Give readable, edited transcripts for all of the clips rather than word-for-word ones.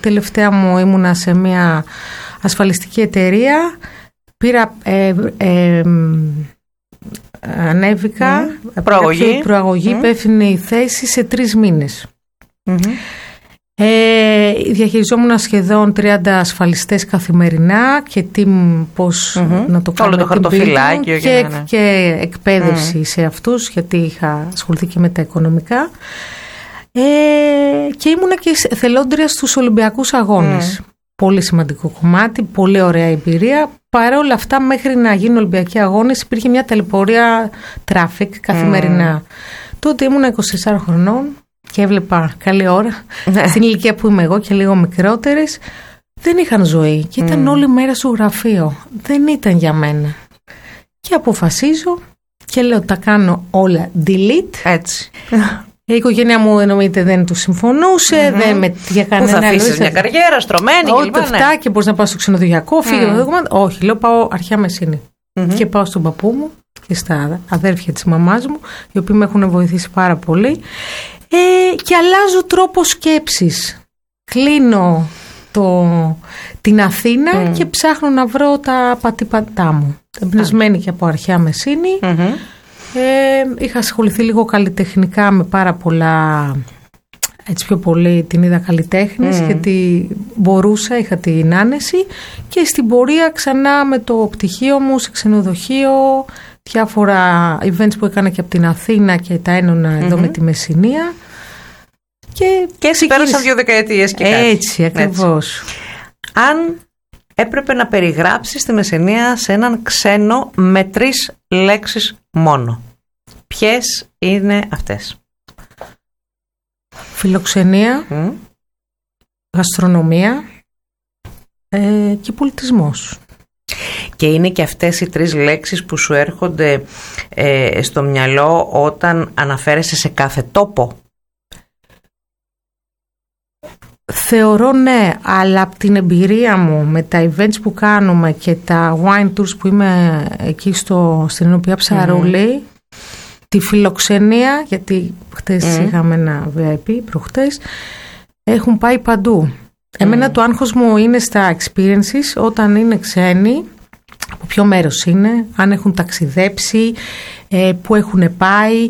τελευταία μου ήμουνα σε μια ασφαλιστική εταιρεία. Πήρα, ανέβηκα, προαγωγή, υπεύθυνη θέση σε 3 μήνες. Διαχειριζόμουν σχεδόν 30 ασφαλιστές καθημερινά και πώς να το κάνω. Όλο το χαρτοφυλάκιο και εκπαίδευση σε αυτούς, γιατί είχα ασχοληθεί και με τα οικονομικά. Και ήμουνα και θελόντρια στους Ολυμπιακούς Αγώνες. Πολύ σημαντικό κομμάτι, πολύ ωραία εμπειρία. Παρ' όλα αυτά, μέχρι να γίνουν Ολυμπιακοί Αγώνες υπήρχε μια ταλαιπωρία traffic καθημερινά. Τότε ήμουνα 24 χρονών και έβλεπα καλή ώρα. Στην ηλικία που είμαι εγώ και λίγο μικρότερες, δεν είχαν ζωή και ήταν όλη μέρα στο γραφείο. Δεν ήταν για μένα. Και αποφασίζω και λέω τα κάνω όλα delete. Έτσι. Η οικογένεια μου εννοείται δεν του συμφωνούσε, δεν για κανένα λόγο. Πού θα αφήσεις μια καριέρα στρωμένη και λοιπά. Αυτά και πώς να πάω στο ξενοδοχειακό, φύγε το δόγμα. Όχι, λέω πάω αρχαία Μεσσηνή. Και πάω στον παππού μου και στα αδέρφια της μαμάς μου, οι οποίοι με έχουν βοηθήσει πάρα πολύ. Και αλλάζω τρόπο σκέψης. Κλείνω την Αθήνα και ψάχνω να βρω τα πατήματά μου. Εμπνευσμένη και από αρχαία Μεσσηνή. Είχα ασχοληθεί λίγο καλλιτεχνικά με πάρα πολλά, έτσι πιο πολύ την είδα καλλιτέχνης, γιατί μπορούσα, είχα την άνεση, και στην πορεία ξανά με το πτυχίο μου σε ξενοδοχείο, διάφορα events που έκανα και από την Αθήνα και τα ένωνα εδώ με τη Μεσσηνία. Και έτσι πέρασαν 2 δεκαετίες και κάτι. Έτσι, ακριβώς. Αν έπρεπε να περιγράψεις τη Μεσσηνία σε έναν ξένο με 3 λέξεις μόνο, ποιες είναι αυτές? Φιλοξενία, γαστρονομία και πολιτισμός. Και είναι και αυτές οι 3 λέξεις που σου έρχονται στο μυαλό όταν αναφέρεσαι σε κάθε τόπο? Θεωρώ ναι, αλλά από την εμπειρία μου με τα events που κάνουμε και τα wine tours που είμαι εκεί στην Ενοπία Ψαρούλη, τη φιλοξενία, γιατί χτες είχαμε ένα VIP, προχτές, έχουν πάει παντού. Εμένα το άγχος μου είναι στα experiences, όταν είναι ξένοι, από ποιο μέρος είναι, αν έχουν ταξιδέψει, που έχουν πάει.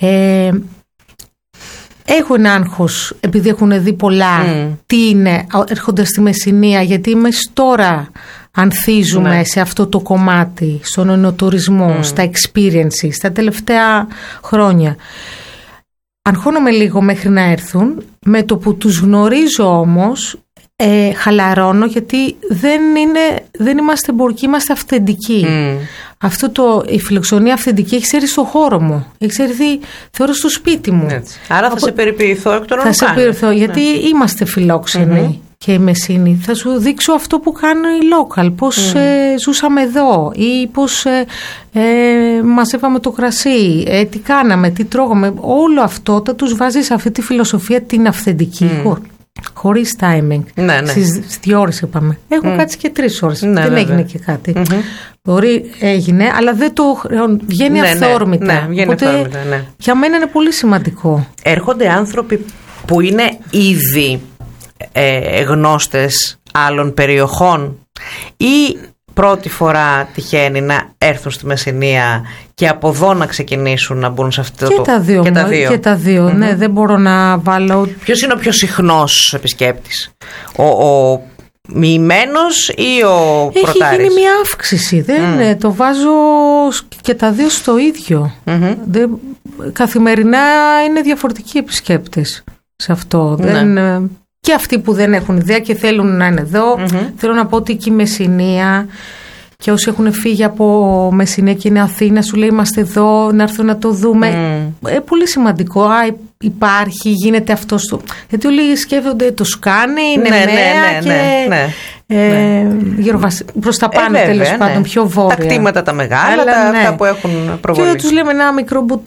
Έχω ένα άγχος, επειδή έχουν δει πολλά, τι είναι, έρχονται στη Μεσσηνία, γιατί εμείς τώρα ανθίζουμε σε αυτό το κομμάτι, στον ενοτουρισμό, στα experiences, τα τελευταία χρόνια. Αγχώνομαι λίγο μέχρι να έρθουν, με το που τους γνωρίζω όμως, χαλαρώνω, γιατί δεν είμαστε εμπορικοί, είμαστε αυθεντικοί. Η φιλοξενία αυθεντική έχει έρθει στο χώρο μου, έχει έρθει, θεωρώ, στο σπίτι μου. Έτσι. Άρα θα σε περιποιηθώ εκ των όνων. Θα σε περιποιηθώ, γιατί είμαστε φιλόξενοι και η Μεσσηνή. Θα σου δείξω αυτό που κάνουν οι local, πώς ζούσαμε εδώ, ή πώς μαζεύαμε το κρασί, τι κάναμε, τι τρώγαμε. Όλο αυτό θα τους βάζει σε αυτή τη φιλοσοφία την αυθεντική. Χωρίς timing. Στις 2 ώρες είπαμε. Έχω κάτσει και 3 ώρες. Δεν έγινε και κάτι. Μπορεί έγινε, αλλά δεν το βγαίνει αυθόρμητα. Οπότε για μένα είναι πολύ σημαντικό. Έρχονται άνθρωποι που είναι ήδη γνώστες άλλων περιοχών, ή πρώτη φορά τυχαίνει να έρθουν στη Μεσσηνία και από εδώ να ξεκινήσουν να μπουν σε αυτό και τα δύο. Ναι, δεν μπορώ να βάλω. Ποιος είναι ο πιο συχνός επισκέπτης, ο μοιημένος ή ο πρωτάρης? Έχει γίνει μια αύξηση. Το βάζω και τα δύο στο ίδιο. Καθημερινά είναι διαφορετικοί επισκέπτες σε αυτό. Και αυτοί που δεν έχουν ιδέα και θέλουν να είναι εδώ. Θέλω να πω ότι και η Μεσσηνία και όσοι έχουν φύγει από Μεσσηνία και είναι Αθήνα, σου λέει είμαστε εδώ, να έρθουν να το δούμε. Πολύ σημαντικό. Υπάρχει, γίνεται αυτό. Γιατί όλοι σκέφτονται το σκάνι, είναι νέα προς τα πάνω, τέλος πάντων, πιο βόρεια. Τα κτήματα τα μεγάλα, αυτά που έχουν προβολή. Και τους λέμε ένα μικρό μπουτίκ.